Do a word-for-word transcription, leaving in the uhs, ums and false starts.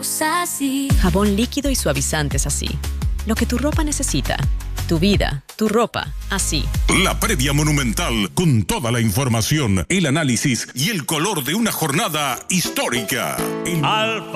así. Jabón líquido y suavizantes así. Lo que tu ropa necesita. Tu vida, tu ropa, así. La previa monumental con toda la información, el análisis y el color de una jornada histórica. El... Alfa.